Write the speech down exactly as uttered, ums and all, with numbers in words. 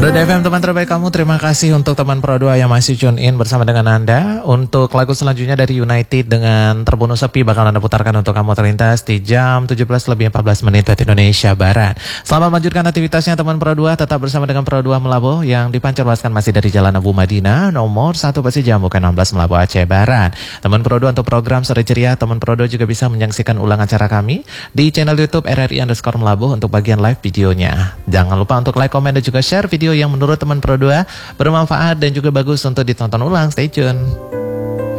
Pro dua F M teman terbaik kamu, terima kasih untuk teman Pro dua yang masih tune in bersama dengan Anda. Untuk lagu selanjutnya dari United dengan Terbunuh Sepi bakal Anda putarkan untuk kamu terlintas di jam tujuh belas lebih empat belas menit waktu Indonesia Barat. Selamat melanjutkan aktivitasnya teman Pro dua, tetap bersama dengan Pro dua Melabuh yang dipancarluaskan masih dari Jalan Abu Madinah nomor satu Pasi Jambukan enam belas Melabuh Aceh Barat. Teman Pro dua untuk program Sore Ceria, teman Pro dua juga bisa menyaksikan ulang acara kami di channel YouTube R R I underscore Melabuh untuk bagian live videonya. Jangan lupa untuk like, komen, dan juga share video yang menurut teman Pro dua bermanfaat dan juga bagus untuk ditonton ulang. Stay tune.